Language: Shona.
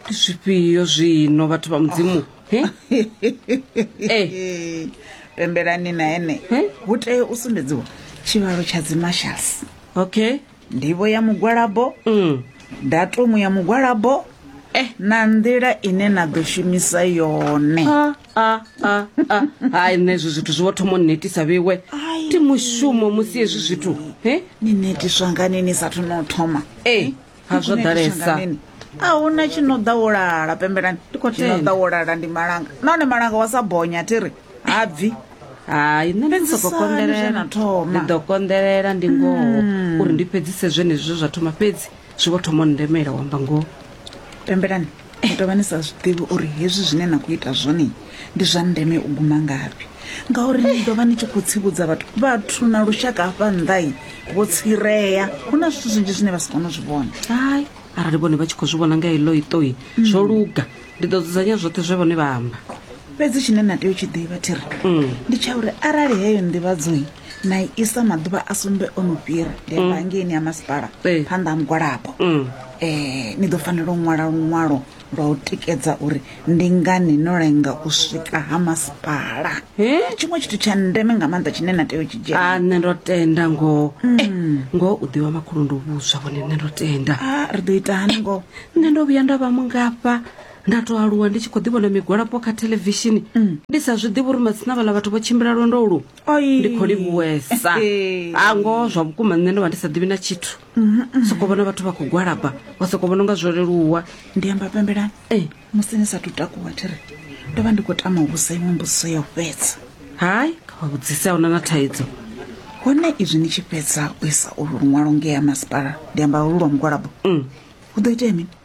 Zwifhio zwino vhathu vha mudzimu pembelani na ene hu tea u sumbedziwa tshivhalo tsha dzi marshals. Okay, ndivho ya mugwalabo, datumu ya mugwalabo na nḓila ine na ḓo shumisa yone. Hai, nezwo zwithu zwi wo thoma netisa vhewe ti mushumo musi hezwi zwithu ni netiswa ngani ni sathu no thoma ha zwo ḓalesa. A huna tshino ḓawolala pembelani, ndi khou tino ḓawolala ndi malanga nahone malanga wa sa bonya tiri ha bvi. Hai, nṋe ndi soko konḓelela ndi ḓo konḓelela ndi ngoho uri ndi fhedzise zwenezwo zwa thoma fhedzi zwi vho thoma ndemela wamba ngoho. Pembelani ni tovha ni sa zwiḓivhi uri hezwi zwine na khou ita zwone ndi zwa ndeme u guma ngafhi, ngauri ni ḓo vha ni tshi khou tsivhudza vhathu na lushaka hafha nnḓai vho tsireya. Hu na zwithu zwinzhi zwine vha si kone u zwi vhona. Hai, arali vhone vha tshi khou zwi vhona nga iḽo iṱoi zwo luga, ndi ḓo dzudzanya zwoṱhe zwe vhone vha amba. Fhedzi tshine na tea u tshi ḓivha thiri ndi tsha uri arali heyo nḓivhadzoi na i isa maḓuvha a sumbe o no fhira ndi hangeni ya masipala phanḓa ha mugwalabo, ni ḓo fanela u ṅwala luṅwalo lwa u tikedza uri ndi ngani no lenga u swika ha masipala. Tshiṅwe tshithu tsha ndeme nga maanḓa tshine na tea u tshi dzhia. Nṋe ndo tenda ngoho, ngoho u ḓivha makhulu ndo vhuzwa vhone, nṋe ndo tenda. Ri ḓo ita hani ngoho? Nṋe ndo vhuya nda vha mungafha nda to aluwa ndi tshi khou ḓivhona migwalabo kha televishini ndi sa zwi ḓivhi uri matsina vhala vhathu vho tshimbila lwendo ulu ndi khou livhuwesa. Ngoho zwa vhukuma nṋe ndo vha ndi sa ḓivhi na tshithu, soko vhona vhathu vha khou gwalaba wa soko vhona nga zwo leluwa. Ndi amba pembelani musi ni sathu takuwa thiri ndo vha ndi khou tama u vhusa iṅwe mbudziso ya u fhedza. Hai, kha vha vhudzise ahuna na thaidzo. Hone izwi ni tshi fhedza u isa ulu luṅwalo ngei ya masipala ndi amba ulu lwa mugwalabo hu ḓo itea mini?